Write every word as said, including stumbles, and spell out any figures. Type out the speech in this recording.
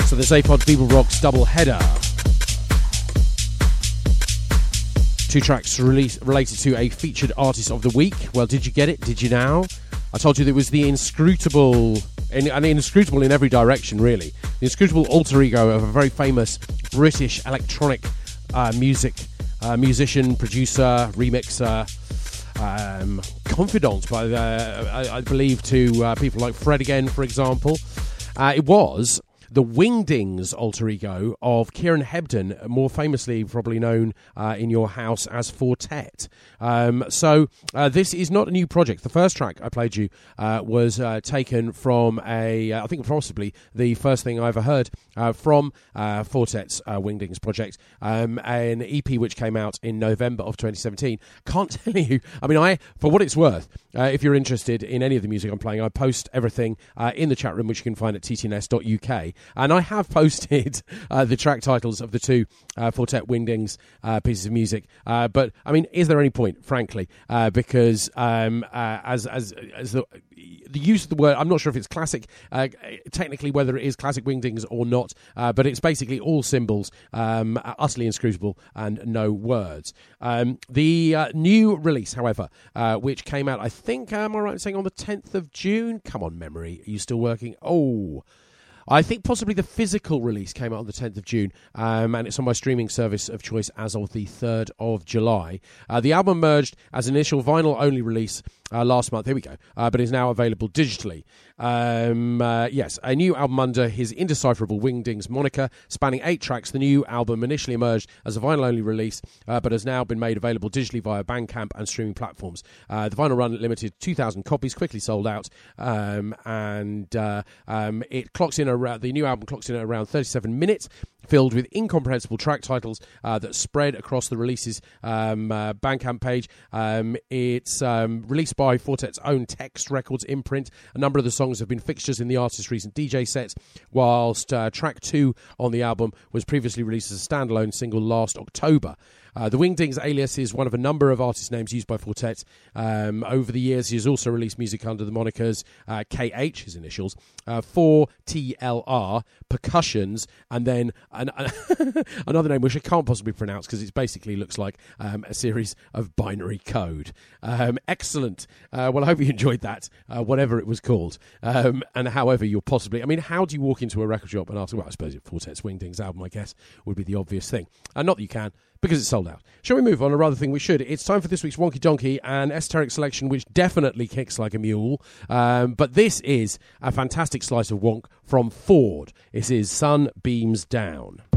So the Zapod Feeble Rocks double header. Two tracks release, related to a featured artist of the week. Well, did you get it? Did you now? I told you that it was the inscrutable, and inscrutable in every direction, really. The inscrutable alter ego of a very famous British electronic uh, music uh, musician, producer, remixer, um, confidant, by the, I, I believe, to uh, people like Fred again, for example. Uh, it was the Wingdings alter ego of Kieran Hebden, more famously probably known uh, in your house as Fortet. Um, so uh, this is not a new project. The first track I played you uh, was uh, taken from a, uh, I think possibly the first thing I ever heard uh, from uh, Fortet's uh, Wingdings project, um, an E P which came out in November of twenty seventeen. Can't tell you, I mean, I for what it's worth, uh, if you're interested in any of the music I'm playing, I post everything uh, in the chat room, which you can find at t t n s dot u k. And I have posted uh, the track titles of the two uh, Fortet Wingdings uh, pieces of music. Uh, but, I mean, is there any point, frankly? Uh, because um, uh, as as as the, the use of the word, I'm not sure if it's classic, uh, technically whether it is classic Wingdings or not, uh, but it's basically all symbols, um, utterly inscrutable and no words. Um, the uh, new release, however, uh, which came out, I think, am I right in saying on the tenth of June? Come on, memory. Are you still working? Oh... I think possibly the physical release came out on the tenth of June, um, and it's on my streaming service of choice as of the third of July. Uh, the album merged as an initial vinyl-only release uh, last month, here we go, uh, but is now available digitally. Um, uh, yes, a new album under his indecipherable Wingdings moniker, spanning eight tracks. The new album initially emerged as a vinyl-only release, uh, but has now been made available digitally via Bandcamp and streaming platforms. Uh, the vinyl run limited two thousand copies, quickly sold out, um, and uh, um, it clocks in around, the new album clocks in at around thirty-seven minutes, filled with incomprehensible track titles uh, that spread across the release's um, uh, Bandcamp page. Um, it's um, released by Fortet's own Text Records imprint. A number of the songs have been fixtures in the artist's recent D J sets, whilst uh, track two on the album was previously released as a standalone single last October. Uh, the Wingdings alias is one of a number of artist names used by Fortet. Um, over the years, he has also released music under the monikers uh, K H, his initials, uh, four T L R, Percussions, and then an, uh, another name which I can't possibly pronounce because it basically looks like um, a series of binary code. Um, excellent. Uh, well, I hope you enjoyed that, uh, whatever it was called. Um, and however you're possibly... I mean, how do you walk into a record shop and ask, well, I suppose it's Fortet's Wingdings album, I guess, would be the obvious thing. Uh, not that you can, because it's sold out. Shall we move on? Or rather think we should. It's time for this week's Wonky Donkey, an esoteric selection which definitely kicks like a mule. Um, but this is a fantastic slice of wonk from Ford. It is Sun Beams Down.